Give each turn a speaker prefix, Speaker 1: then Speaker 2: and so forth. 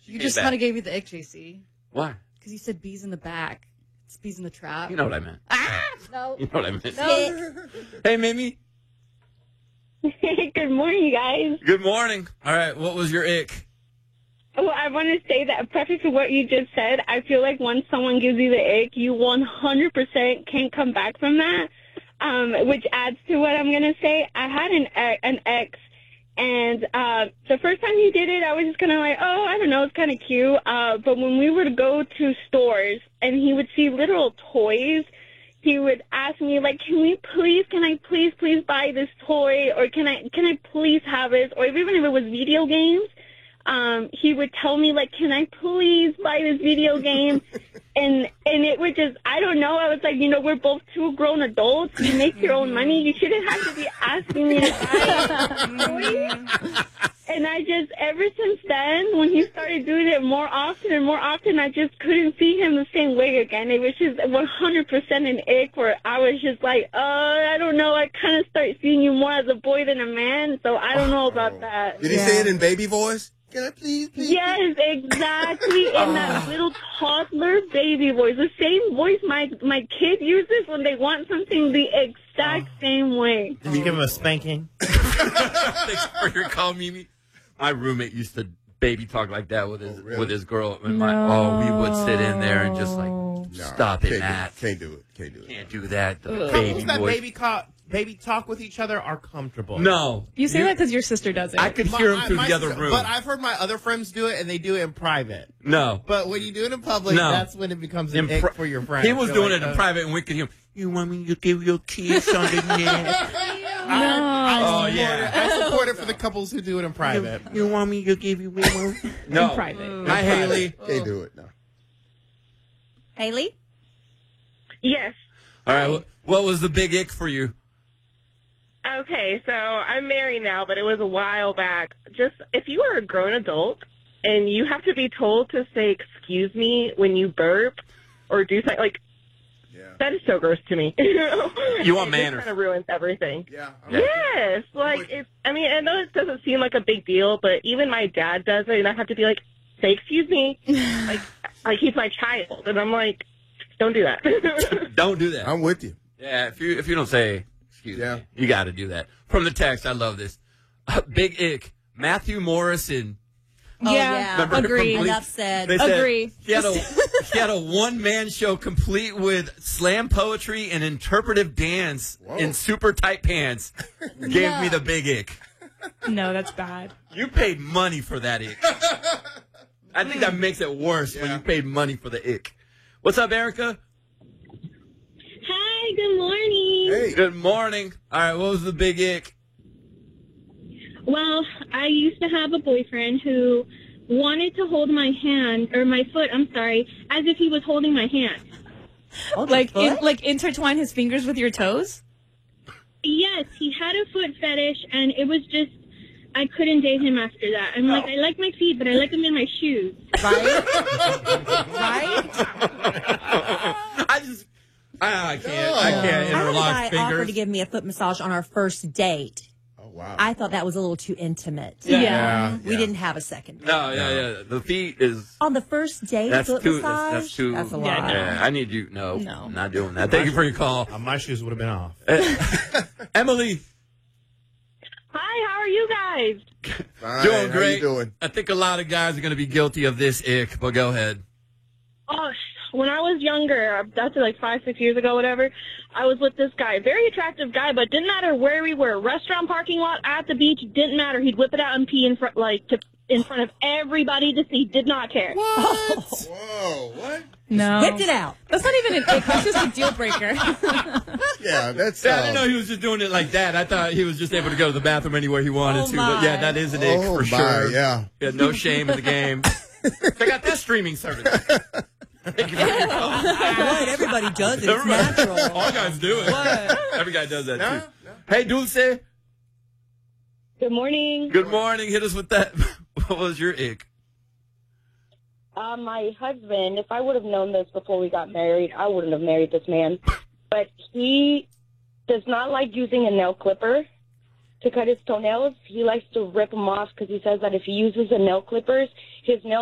Speaker 1: You just kind of gave me the ick, JC.
Speaker 2: Why?
Speaker 1: Because you said bees in the back. It's bees in the trap.
Speaker 2: You know what I meant.
Speaker 1: No.
Speaker 2: You know what I meant.
Speaker 1: No.
Speaker 2: Hey, Mimi.
Speaker 3: Good morning, you guys.
Speaker 2: Good morning. All right, what was your ick?
Speaker 3: Well, I want to say that preface to what you just said, I feel like once someone gives you the ick, you 100% can't come back from that, which adds to what I'm going to say. I had an ex, and the first time he did it, I was just kind of like, oh, I don't know, it's kind of cute. But when we would go to stores and he would see literal toys, he would ask me, like, can I please buy this toy, or can I please have this, or even if it was video games. He would tell me, like, can I please buy this video game? And it would just, I don't know. I was like, we're both two grown adults. You make your own money. You shouldn't have to be asking me to buy. And I just, ever since then, when he started doing it more often and more often, I just couldn't see him the same way again. It was just 100% an ick where I was just like, I don't know. I kind of start seeing you more as a boy than a man. So I don't know about that.
Speaker 4: Did he say it in baby voice? Can I please?
Speaker 3: Yes, exactly. In that little toddler baby voice. The same voice my kid uses when they want something the exact same way.
Speaker 5: Did you give him a spanking?
Speaker 2: Thanks for your call, Mimi. My roommate used to baby talk like that with his girl. And we would sit in there and just stop it, Matt.
Speaker 4: Can't do it.
Speaker 2: Can't do that. The
Speaker 5: Couples that
Speaker 2: voice.
Speaker 5: baby talk with each other are comfortable.
Speaker 2: No.
Speaker 1: You say that because your sister does it.
Speaker 2: I could hear him through the other room.
Speaker 5: But I've heard my other friends do it, and they do it in private.
Speaker 2: No.
Speaker 5: But when you do it in public, that's when it becomes an ick for your friends.
Speaker 2: He was doing it in private, and we could hear him. You want me to give you a kiss on the neck?
Speaker 5: I support it for the couples who do it in private.
Speaker 2: You want me to give you one? No.
Speaker 1: In private.
Speaker 2: Hi, Haley.
Speaker 4: Can't do it, no.
Speaker 6: Haley?
Speaker 3: Yes.
Speaker 2: All right. What was the big ick for you?
Speaker 7: Okay, so I'm married now, but it was a while back. Just if you are a grown adult and you have to be told to say excuse me when you burp or do something, like, that is so gross to me.
Speaker 2: You want manners.
Speaker 7: It kind of ruins everything.
Speaker 4: Yeah.
Speaker 7: Yes. Like, I know it doesn't seem like a big deal, but even my dad does it, and I have to be like, say excuse me. like he's my child. And I'm like, don't do that.
Speaker 2: Don't do that.
Speaker 4: I'm with you.
Speaker 2: Yeah, if you don't say excuse me, you got to do that. From the text, I love this. Big ick. Matthew Morrison.
Speaker 1: Agree.
Speaker 6: Enough said.
Speaker 1: Agree.
Speaker 2: He had a one-man show complete with slam poetry and interpretive dance in super tight pants. Gave me the big ick.
Speaker 1: No, that's bad.
Speaker 2: You paid money for that ick. I think that makes it worse when you paid money for the ick. What's up, Erica?
Speaker 3: Hi, good morning.
Speaker 4: Hey.
Speaker 2: Good morning. All right, what was the big ick?
Speaker 3: Well, I used to have a boyfriend who wanted to hold my hand, or my foot, I'm sorry, as if he was holding my hand.
Speaker 1: Like intertwine his fingers with your toes?
Speaker 3: Yes, he had a foot fetish, and it was just, I couldn't date him after that. I'm like, I like my feet, but I like them in my shoes.
Speaker 6: Right?
Speaker 2: I can't interlock
Speaker 6: I had a guy
Speaker 2: fingers.
Speaker 6: offer to give me a foot massage on our first date.
Speaker 4: Oh, wow.
Speaker 6: I thought that was a little too intimate.
Speaker 1: Yeah.
Speaker 6: We didn't have a second date.
Speaker 2: No. The feet is...
Speaker 6: On the first date,
Speaker 2: That's
Speaker 6: foot
Speaker 2: too...
Speaker 6: massage?
Speaker 2: That's too...
Speaker 6: That's a lot.
Speaker 2: Yeah, I need you... No,
Speaker 1: No.
Speaker 2: not doing that. Thank you for your call.
Speaker 5: My shoes would have been off.
Speaker 2: Emily.
Speaker 7: Hi, how are you guys?
Speaker 4: Fine.
Speaker 2: Doing
Speaker 4: How
Speaker 2: great.
Speaker 4: you doing?
Speaker 2: I think a lot of guys are going to be guilty of this ick, but go ahead.
Speaker 3: Oh, when I was younger, that's like 5-6 years ago, whatever, I was with this guy, very attractive guy, but didn't matter where we were, restaurant, parking lot, at the beach, didn't matter. He'd whip it out and pee in front, in front of everybody to see. Did not care.
Speaker 4: Whoa, what?
Speaker 1: No.
Speaker 6: Whipped it out.
Speaker 1: That's not even an ick. That's just a deal breaker.
Speaker 4: Yeah, that's...
Speaker 2: I didn't know he was just doing it like that. I thought he was just able to go to the bathroom anywhere he wanted to. But yeah, that is an ick for sure.
Speaker 4: Yeah.
Speaker 2: He had no shame in the game. Check out this streaming service. Thank you for your call.
Speaker 6: What? Everybody does it. It's natural.
Speaker 2: All guys do it.
Speaker 6: What?
Speaker 2: Every guy does that too. Hey, Dulce.
Speaker 3: Good morning.
Speaker 2: Good morning. Hit us with that. What was your ick?
Speaker 3: My husband, if I would have known this before we got married, I wouldn't have married this man. But he does not like using a nail clipper to cut his toenails. He likes to rip them off because he says that if he uses the nail clippers, his nails